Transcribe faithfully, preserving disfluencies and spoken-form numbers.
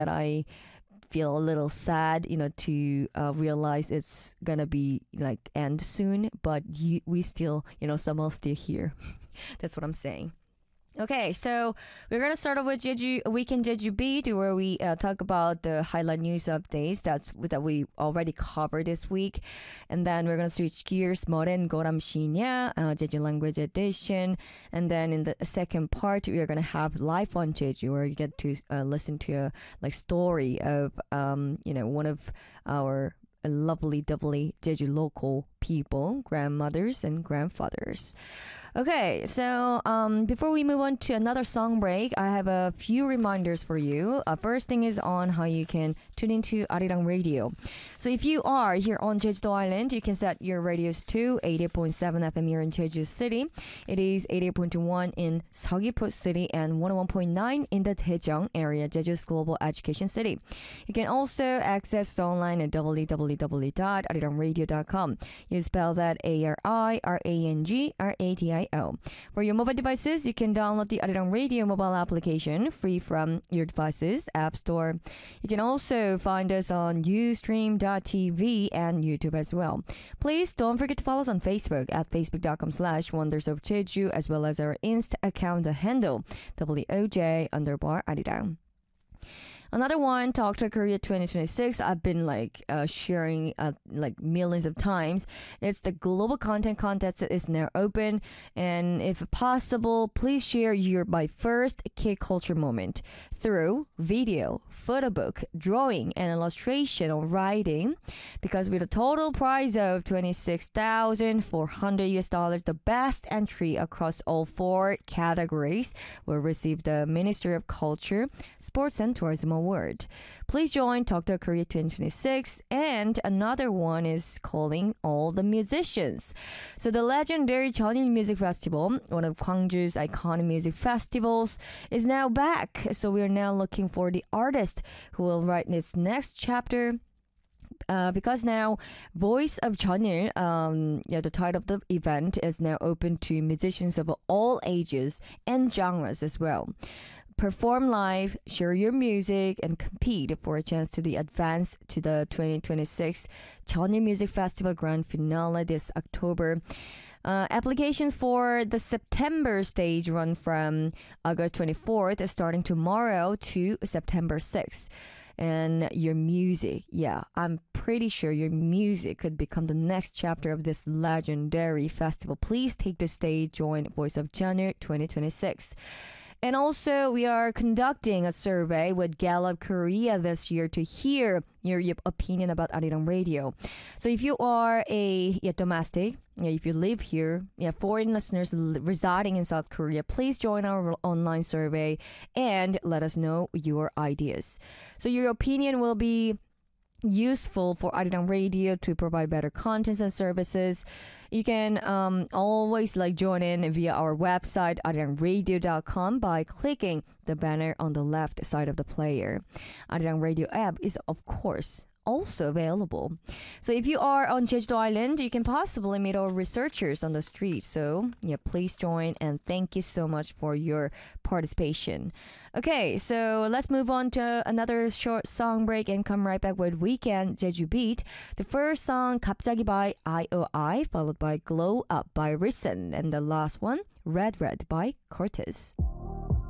that I feel a little sad, you know, to uh, realize it's gonna be like end soon, but you, we still, you know, somehow still here. That's what I'm saying. Okay, so we're gonna start off with Jeju Weekend Jeju Beat, where we uh, talk about the highlight news updates that's that we already covered this week, and then we're gonna switch gears, Moren Goram Shinya, uh, Jeju Language Edition, and then in the second part we are gonna have Life on Jeju, where you get to uh, listen to a like story of um you know one of our lovely, doubly Jeju local people, grandmothers and grandfathers. Okay, so um, before we move on to another song break, I have a few reminders for you. Uh, first thing is on how you can tune into Arirang Radio. So if you are here on Jeju Island, you can set your radios to eighty-eight point seven F M here in Jeju City. It is eighty-eight point one in Seogwipo City and one oh one point nine in the Daejeong area, Jeju's global education city. You can also access the online at w w w dot arirang radio dot com. You spell that A R I R A N G R A D I O. For your mobile devices, you can download the Arirang Radio mobile application free from your devices App Store. You can also find us on ustream dot t v and YouTube as well. Please don't forget to follow us on Facebook at facebook.com slash wonders of Jeju, as well as our Insta account handle W O J underbar Arirang. Another one, Talk to Korea twenty twenty-six. I've been like uh, sharing uh, like millions of times. It's the global content contest that is now open, and if possible, please share your my first K culture moment through video, photo book, drawing, and illustration or writing. Because with a total prize of twenty-six thousand four hundred U S dollars, the best entry across all four categories will receive the Ministry of Culture, Sports and Tourism Award. Please join Talk to Korea twenty twenty-six, and another one is calling all the musicians. So the legendary Jeonnil Music Festival, one of Gwangju's iconic music festivals, is now back. So we are now looking for the artist who will write its next chapter. Uh, because now Voice of Jeonnil, um, yeah, the title of the event is now open to musicians of all ages and genres as well. Perform live, share your music, and compete for a chance to the advance to the twenty twenty-six Jeonnil Music Festival Grand Finale this October. Uh, applications for the September stage run from August twenty-fourth, starting tomorrow, to September sixth. And your music, yeah, I'm pretty sure your music could become the next chapter of this legendary festival. Please take the stage, join Voice of Jeonnil twenty twenty-six. And also, we are conducting a survey with Gallup Korea this year to hear your, your opinion about Arirang Radio. So if you are a yeah, domestic, yeah, if you live here, yeah, foreign listeners l- residing in South Korea, please join our online survey and let us know your ideas. So your opinion will be useful for Arirang Radio to provide better contents and services. You can um, always like join in via our website arirang radio dot com by clicking the banner on the left side of the player. Arirang Radio app is of course also available. So if you are on Jeju Island, you can possibly meet our researchers on the street. So yeah, please join, and thank you so much for your participation. Okay, so let's move on to another short song break and come right back with Weekend Jeju Beat. The first song, 갑자기 by I O I, followed by Glow Up by Risen, and the last one, Red Red by Cortez.